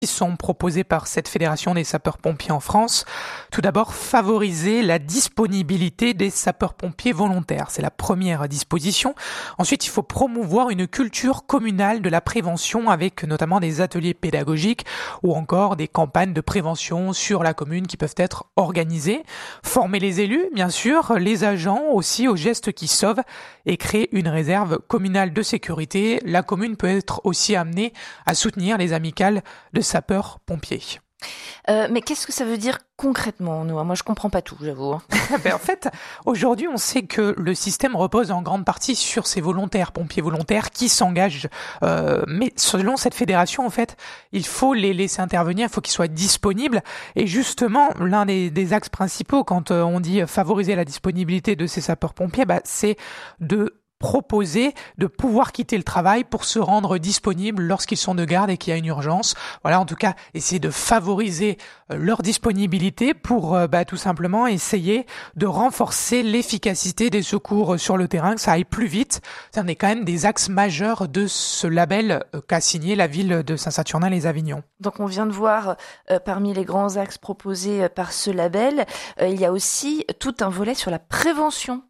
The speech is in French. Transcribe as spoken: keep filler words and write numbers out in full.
qui sont proposés par cette fédération des sapeurs-pompiers en France. Tout d'abord, favoriser la disponibilité des sapeurs-pompiers volontaires. C'est la première disposition. Ensuite, il faut promouvoir une culture communale de la prévention avec notamment des ateliers pédagogiques ou encore des campagnes de prévention sur la commune qui peuvent être organisées. Former les élus, bien sûr, les agents aussi aux gestes qui sauvent et créer une réserve communale de sécurité. La commune peut être aussi amenée à soutenir les amicales de sapeurs-pompiers. Euh, mais qu'est-ce que ça veut dire concrètement, Noah ? Moi, je comprends pas tout, j'avoue. ben, en fait, aujourd'hui, on sait que le système repose en grande partie sur ces volontaires, pompiers volontaires, qui s'engagent. Euh, mais selon cette fédération, en fait, il faut les laisser intervenir, il faut qu'ils soient disponibles. Et justement, l'un des, des axes principaux, quand on dit favoriser la disponibilité de ces sapeurs-pompiers, bah, c'est de proposer de pouvoir quitter le travail pour se rendre disponible lorsqu'ils sont de garde et qu'il y a une urgence. Voilà, en tout cas, essayer de favoriser leur disponibilité pour euh, bah, tout simplement essayer de renforcer l'efficacité des secours sur le terrain, que ça aille plus vite. C'est un des quand même des axes majeurs de ce label euh, qu'a signé la ville de Saint-Saturnin-les-Avignon. Donc on vient de voir euh, parmi les grands axes proposés euh, par ce label, euh, il y a aussi tout un volet sur la prévention